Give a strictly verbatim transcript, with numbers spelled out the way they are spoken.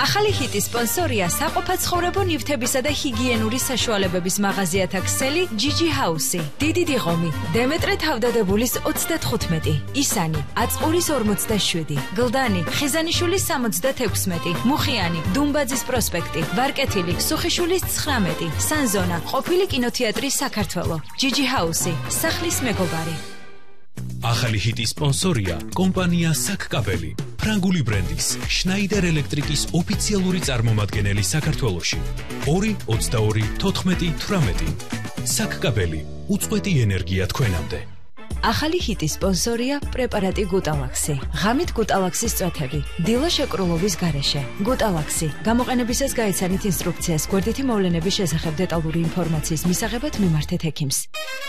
ახალი ჰიტის სპონსორია საყოფაცხოვრებო ნივთებისა და ჰიგიენური საშუალებების მაღაზიათა ქსელი ჯიჯი ჰაუსი. დიდი დიღომი, დემეტრე თავდადებულის ოცდათხუთმეტი, ისანი, აწყურის ორმოცდაშვიდი, გლდანი, ხიზანიშვილის სამოცდათექვსმეტი, მუხიანი, დუმბაძის პროსპექტი, ვარკეთილი, სუხიშვილის ცხრამეტი, სანზონა, ყოფილი კინოთეატრი საქართველო. ჯიჯი ჰაუსი, სახლის მეგობარი. ახალი ჰიტის სპონსორია კომპანია საკკაბელი, ფრანგული ბრენდის შნაიდერ ელექტრიკის ოფიციალური წარმომადგენელი საქართველოში. ორი ოცდაორი თოთხმეტი თვრამეტი. საკკაბელი, უწყვეტი ენერგია თქვენამდე. ახალი ჰიტის სპონსორია პრეპარატი გუტალაქსი. ღამით გუტალაქსის წვეთები. დილა შეკრულობის გარეშე. გუტალაქსი. გამოყენებისას გაიცანით ინსტრუქციას. გვერდითი მოვლენების შესახებ დეტალური ინფორმაციის მისაღებად მიმართეთ ექიმს.